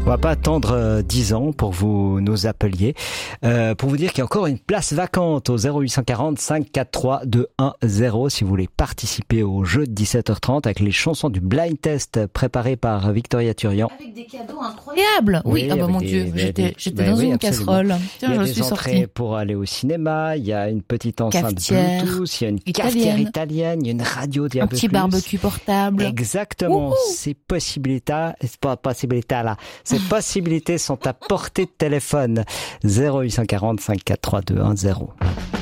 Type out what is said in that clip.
On va pas attendre 10 ans pour vous nous appeliez. Pour vous dire qu'il y a encore une place vacante au 0840 543 210 si vous voulez participer au jeu de 17h30 avec les chansons du blind test préparé par Victoria Turian. Avec des cadeaux incroyables. Oui, ah bah mon Dieu, j'étais dans une casserole. Tiens, je suis sortie. Il y a des entrées pour aller au cinéma, il y a une petite enceinte Bluetooth, il y a une cafetière italienne, il y a une radio d'I+. Un petit barbecue portable. Exactement. Ces possibilités sont à portée de téléphone. 0840 543 210.